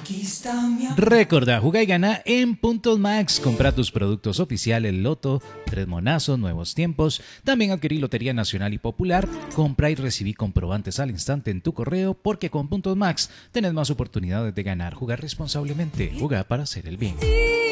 Recordá, juega y gana en Puntos Max. Compra tus productos oficiales Loto, Tres Monazos, Nuevos Tiempos. También adquirí Lotería Nacional y Popular. Compra y recibí comprobantes al instante en tu correo, porque con Puntos Max tenés más oportunidades de ganar. Jugar responsablemente. Juega para hacer el bien.